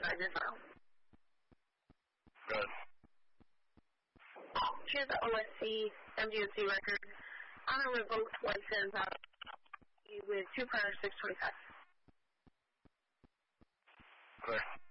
I did not. Good. Here's the OSC MGMC record. On a revoked license with 2 prior 625. Clear.